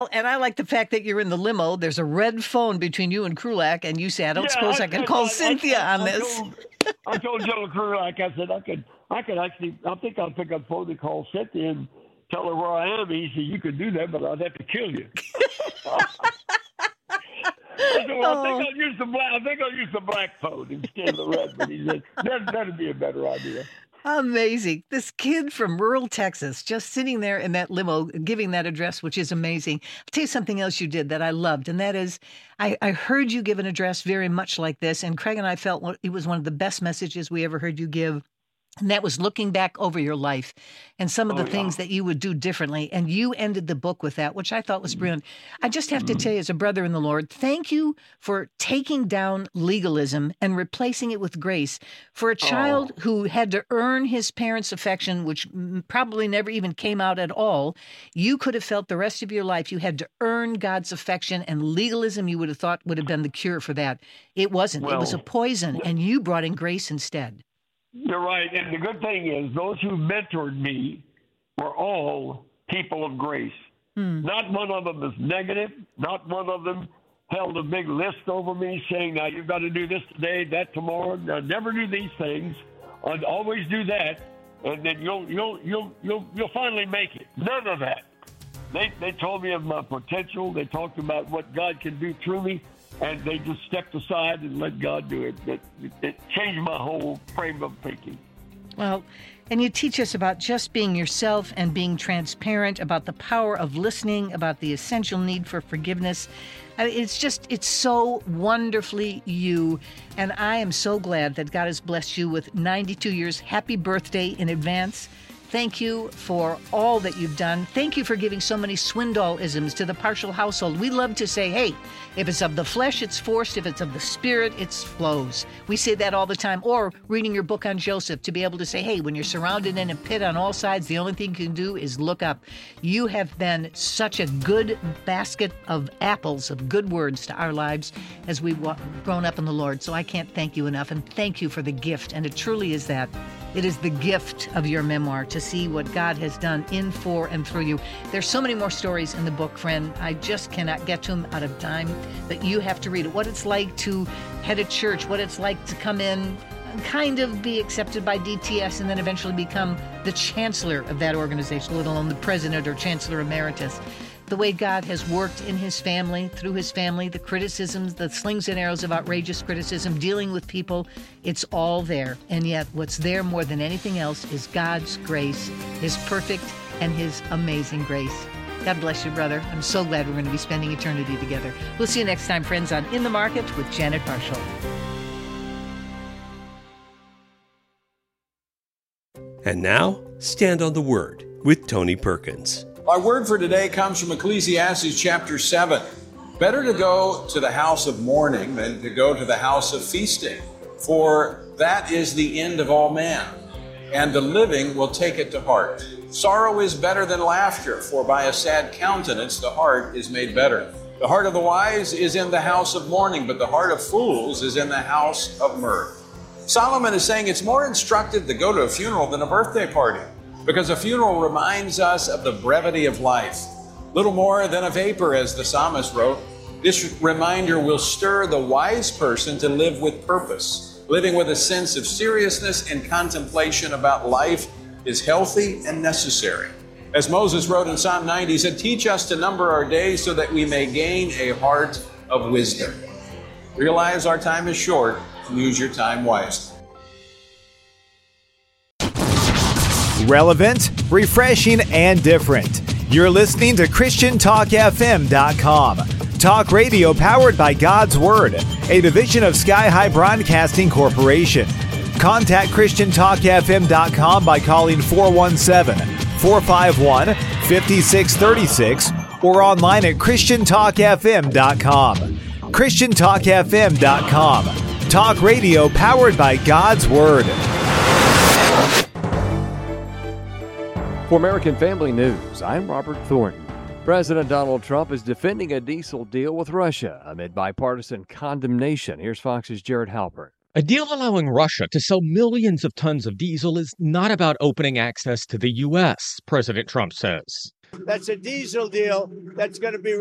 And I like the fact that you're in the limo. There's a red phone between you and Krulak, and you say, I don't suppose I can call Cynthia on this. I told Joe Krulak, I said, I could actually, I think I'll pick up the phone and call Cynthia and tell her where I am. He said, you could do that, but I'd have to kill you. I said, well, I think I'll use the black phone instead of the red one. He said, that'd be a better idea. Amazing. This kid from rural Texas just sitting there in that limo giving that address, which is amazing. I'll tell you something else you did that I loved, and that is I heard you give an address very much like this, and Craig and I felt it was one of the best messages we ever heard you give. And that was looking back over your life and some of the things that you would do differently. And you ended the book with that, which I thought was brilliant. I just have to tell you, as a brother in the Lord, thank you for taking down legalism and replacing it with grace. For a child who had to earn his parents' affection, which probably never even came out at all, you could have felt the rest of your life you had to earn God's affection, and legalism you would have thought would have been the cure for that. It wasn't. It was a poison, and you brought in grace instead. You're right. And the good thing is those who mentored me were all people of grace. Not one of them is negative. Not one of them held a big list over me saying, now you've got to do this today, that tomorrow. Now, never do these things. I'd always do that. And then you'll finally make it. None of that. They told me of my potential. They talked about what God can do through me. And they just stepped aside and let God do it. It changed my whole frame of thinking. Well, and you teach us about just being yourself and being transparent, about the power of listening, about the essential need for forgiveness. I mean, it's so wonderfully you. And I am so glad that God has blessed you with 92 years. Happy birthday in advance. Thank you for all that you've done. Thank you for giving so many Swindoll-isms to the Partial household. We love to say, hey, if it's of the flesh, it's forced. If it's of the spirit, it flows. We say that all the time. Or reading your book on Joseph, to be able to say, hey, when you're surrounded in a pit on all sides, the only thing you can do is look up. You have been such a good basket of apples, of good words to our lives as we've grown up in the Lord. So I can't thank you enough. And thank you for the gift. And it truly is that. It is the gift of your memoir to see what God has done in, for, and through you. There's so many more stories in the book, friend. I just cannot get to them out of time, but you have to read it. What it's like to head a church, what it's like to come in, kind of be accepted by DTS, and then eventually become the chancellor of that organization, let alone the president or chancellor emeritus. The way God has worked in his family, through his family, the criticisms, the slings and arrows of outrageous criticism, dealing with people, it's all there. And yet what's there more than anything else is God's grace, his perfect and his amazing grace. God bless you, brother. I'm so glad we're going to be spending eternity together. We'll see you next time, friends, on In the Market with Janet Marshall. And now, Stand on the Word with Tony Perkins. Our word for today comes from Ecclesiastes chapter 7. Better to go to the house of mourning than to go to the house of feasting, for that is the end of all man, and the living will take it to heart. Sorrow is better than laughter, for by a sad countenance the heart is made better. The heart of the wise is in the house of mourning, but the heart of fools is in the house of mirth. Solomon is saying it's more instructive to go to a funeral than a birthday party, because a funeral reminds us of the brevity of life. Little more than a vapor, as the psalmist wrote. This reminder will stir the wise person to live with purpose. Living with a sense of seriousness and contemplation about life is healthy and necessary. As Moses wrote in Psalm 90, he said, teach us to number our days so that we may gain a heart of wisdom. Realize our time is short and use your time wisely. Relevant, refreshing, and different. You're listening to ChristianTalkFM.com. Talk radio powered by God's Word, a division of Sky High Broadcasting Corporation. Contact ChristianTalkFM.com by calling 417-451-5636 or online at ChristianTalkFM.com. ChristianTalkFM.com. Talk radio powered by God's Word. For American Family News, I'm Robert Thornton. President Donald Trump is defending a diesel deal with Russia amid bipartisan condemnation. Here's Fox's Jared Halpern. A deal allowing Russia to sell millions of tons of diesel is not about opening access to the U.S., President Trump says. That's a diesel deal that's going to be